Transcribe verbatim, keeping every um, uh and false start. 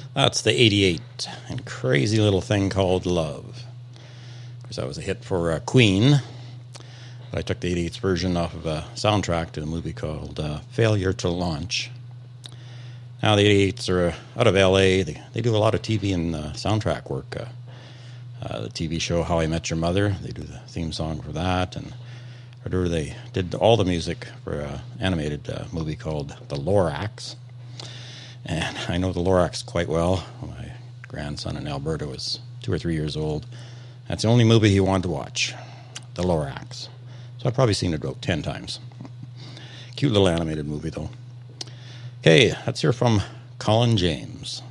That's the eighty-eight and Crazy Little Thing Called Love. Of course, that was a hit for uh, Queen. But I took the eighty-eight's version off of a soundtrack to a movie called uh, Failure to Launch. Now, the eighty-eights are uh, out of L A. They, they do a lot of T V and uh, soundtrack work. Uh, uh, the T V show How I Met Your Mother, they do the theme song for that. And or they did all the music for an animated uh, movie called The Lorax. And I know The Lorax quite well. My grandson in Alberta was two or three years old. That's the only movie he wanted to watch, The Lorax. So I've probably seen it about ten times. Cute little animated movie, though. Okay, let's hear from Colin James.